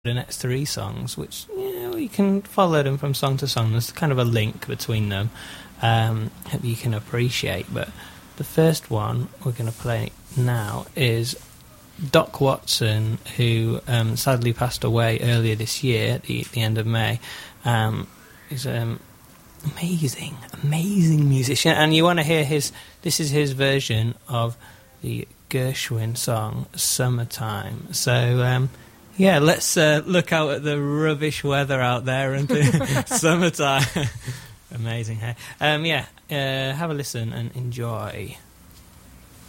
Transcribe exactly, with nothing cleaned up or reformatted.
the next three songs, which, you know, you can follow them from song to song. There's kind of a link between them. Um, hope you can appreciate. But the first one we're going to play now is Doc Watson, who um, sadly passed away earlier this year, at the, the end of May. Um, he's um, amazing, amazing musician. And you want to hear his... This is his version of the Gershwin song, Summertime. So... Um, Yeah, let's uh, look out at the rubbish weather out there and summertime. Amazing, hey? Um, yeah, uh, have a listen and enjoy.